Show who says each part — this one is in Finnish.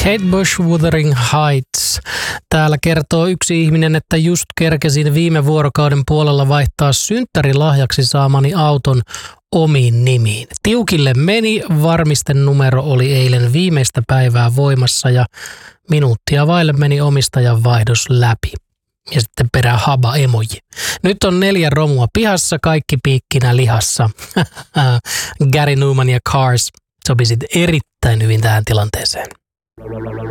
Speaker 1: Kate Bush, Wuthering Heights. Täällä kertoo yksi ihminen, että just kerkesin viime vuorokauden puolella vaihtaa synttärilahjaksi saamani auton omiin nimiin. Tiukille meni, varmistenumero oli eilen viimeistä päivää voimassa ja minuuttia vaille meni omistajan vaihdos läpi. Ja sitten perään haba emoji. Nyt on 4 romua pihassa, kaikki piikkinä lihassa. Gary Numan ja Cars sopisit erittäin hyvin tähän tilanteeseen.